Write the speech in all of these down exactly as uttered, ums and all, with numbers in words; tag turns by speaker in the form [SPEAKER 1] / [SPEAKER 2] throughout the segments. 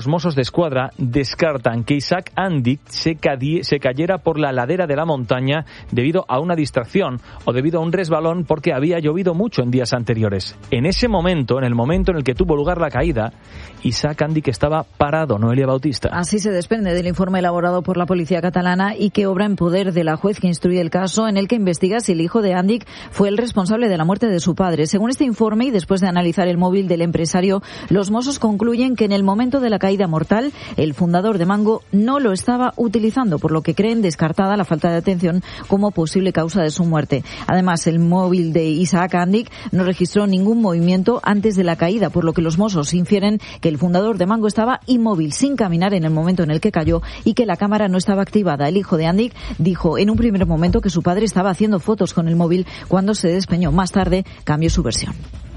[SPEAKER 1] Los Mossos de Escuadra descartan que Isaac Andic se, cadie, se cayera por la ladera de la montaña debido a una distracción o debido a un resbalón porque había llovido mucho en días anteriores. En ese momento, en el momento en el que tuvo lugar la caída, Isaac Andic estaba parado. Noelia Bautista.
[SPEAKER 2] Así se desprende del informe elaborado por la policía catalana y que obra en poder de la juez que instruye el caso, en el que investiga si el hijo de Andic fue el responsable de la muerte de su padre. Según este informe, y después de analizar el móvil del empresario, los Mossos concluyen que en el momento de la caída mortal, el fundador de Mango no lo estaba utilizando, por lo que creen descartada la falta de atención como posible causa de su muerte. Además, el móvil de Isaac Andic no registró ningún movimiento antes de la caída, por lo que los Mossos infieren que el fundador de Mango estaba inmóvil, sin caminar en el momento en el que cayó y que la cámara no estaba activada. El hijo de Andic dijo en un primer momento que su padre estaba haciendo fotos con el móvil cuando se despeñó. Más tarde cambió su versión.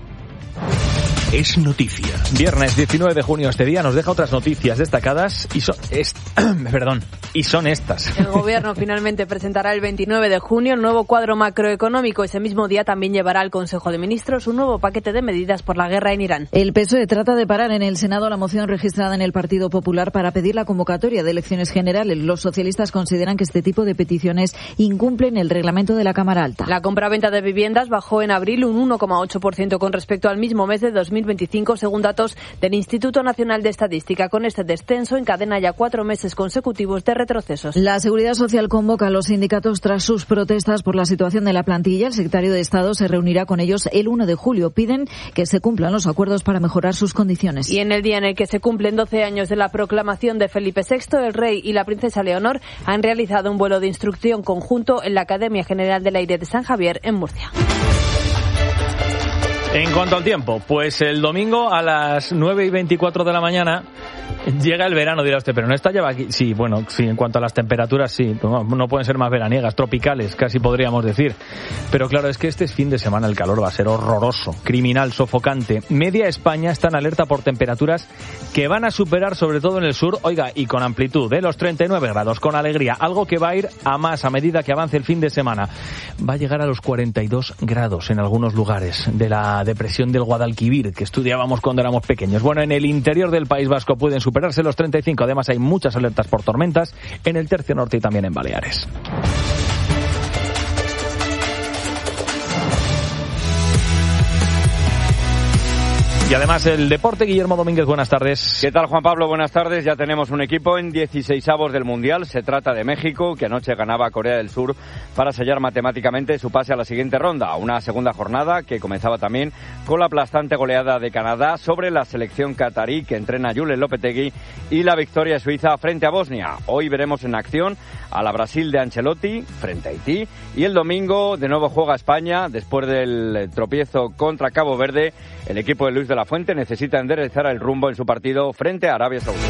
[SPEAKER 3] Es noticia.
[SPEAKER 1] Viernes diecinueve de junio, este día nos deja otras noticias destacadas y son, est- perdón, y son estas.
[SPEAKER 4] El gobierno finalmente presentará el veintinueve de junio el nuevo cuadro macroeconómico. Ese mismo día también llevará al Consejo de Ministros un nuevo paquete de medidas por la guerra en Irán.
[SPEAKER 2] El P S O E trata de parar en el Senado la moción registrada en el Partido Popular para pedir la convocatoria de elecciones generales. Los socialistas consideran que este tipo de peticiones incumplen el reglamento de la Cámara Alta.
[SPEAKER 4] La compraventa de viviendas bajó en abril un uno coma ocho por ciento con respecto al mismo mes de dos mil veinticinco, según datos del Instituto Nacional de Estadística. Con este descenso encadena ya cuatro meses consecutivos de retrocesos.
[SPEAKER 2] La Seguridad Social convoca a los sindicatos tras sus protestas por la situación de la plantilla. El secretario de Estado se reunirá con ellos el uno de julio. Piden que se cumplan los acuerdos para mejorar sus condiciones.
[SPEAKER 4] Y en el día en el que se cumplen doce años de la proclamación de Felipe sexto, el rey y la princesa Leonor han realizado un vuelo de instrucción conjunto en la Academia General del Aire de San Javier, en Murcia.
[SPEAKER 1] En cuanto al tiempo, pues el domingo a las nueve y veinticuatro de la mañana llega el verano, dirá usted, pero no está ya aquí. Sí, bueno, sí, en cuanto a las temperaturas, sí, no, no pueden ser más veraniegas, tropicales, casi podríamos decir. Pero claro, es que este fin de semana el calor va a ser horroroso, criminal, sofocante. Media España está en alerta por temperaturas que van a superar, sobre todo en el sur, oiga, y con amplitud, de los treinta y nueve grados, con alegría, algo que va a ir a más a medida que avance el fin de semana. Va a llegar a los cuarenta y dos grados en algunos lugares de la depresión del Guadalquivir, que estudiábamos cuando éramos pequeños. Bueno, en el interior del País Vasco pueden superarse los treinta y cinco. Además, hay muchas alertas por tormentas en el tercio norte y también en Baleares. Y además el deporte, Guillermo Domínguez, buenas tardes.
[SPEAKER 5] ¿Qué tal, Juan Pablo? Buenas tardes. Ya tenemos un equipo en dieciseisavos del Mundial. Se trata de México, que anoche ganaba a Corea del Sur para sellar matemáticamente su pase a la siguiente ronda. Una segunda jornada que comenzaba también con la aplastante goleada de Canadá sobre la selección catarí que entrena Julen Lopetegui y la victoria suiza frente a Bosnia. Hoy veremos en acción a la Brasil de Ancelotti frente a Haití. Y el domingo de nuevo juega España. Después del tropiezo contra Cabo Verde, el equipo de Luis de la Fuente necesita enderezar el rumbo en su partido frente a Arabia Saudí.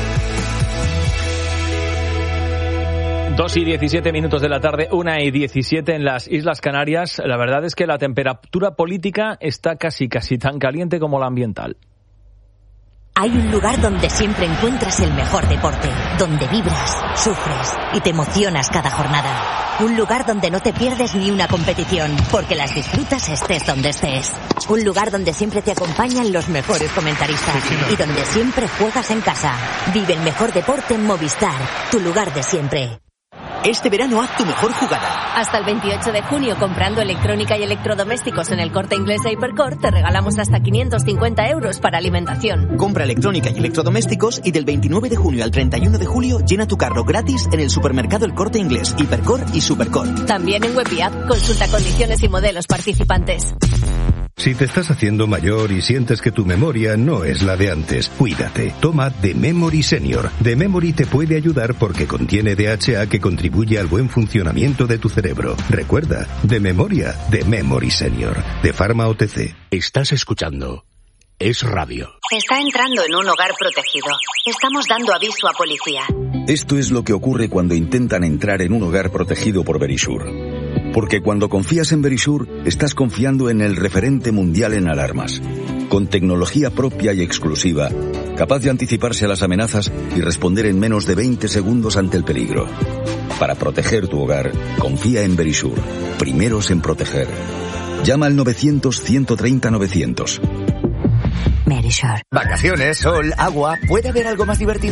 [SPEAKER 1] Dos y diecisiete minutos de la tarde, una y diecisiete en las Islas Canarias. La verdad es que la temperatura política está casi, casi tan caliente como la ambiental.
[SPEAKER 6] Hay un lugar donde siempre encuentras el mejor deporte, donde vibras, sufres y te emocionas cada jornada. Un lugar donde no te pierdes ni una competición, porque las disfrutas estés donde estés. Un lugar donde siempre te acompañan los mejores comentaristas y donde siempre juegas en casa. Vive el mejor deporte en Movistar, tu lugar de siempre.
[SPEAKER 3] Este verano haz tu mejor jugada.
[SPEAKER 7] Hasta el veintiocho de junio, comprando electrónica y electrodomésticos en el Corte Inglés de Hipercor, te regalamos hasta quinientos cincuenta euros para alimentación.
[SPEAKER 3] Compra electrónica y electrodomésticos y del veintinueve de junio al treinta y uno de julio llena tu carro gratis en el supermercado El Corte Inglés, Hipercor y Supercor.
[SPEAKER 7] También en web y app. Consulta condiciones y modelos participantes.
[SPEAKER 8] Si te estás haciendo mayor y sientes que tu memoria no es la de antes, cuídate. Toma The Memory Senior. The Memory te puede ayudar porque contiene D H A que contribuye al buen funcionamiento de tu cerebro. Recuerda, de memoria, The Memory Senior. De Pharma O T C.
[SPEAKER 3] Estás escuchando Es Radio.
[SPEAKER 9] Está entrando en un hogar protegido. Estamos dando aviso a policía.
[SPEAKER 10] Esto es lo que ocurre cuando intentan entrar en un hogar protegido por Verisure. Porque cuando confías en Verisure, estás confiando en el referente mundial en alarmas. Con tecnología propia y exclusiva, capaz de anticiparse a las amenazas y responder en menos de veinte segundos ante el peligro. Para proteger tu hogar, confía en Verisure. Primeros en proteger. Llama al novecientos, ciento treinta, novecientos.
[SPEAKER 6] Verisure.
[SPEAKER 11] Vacaciones, sol, agua. ¿Puede haber algo más divertido?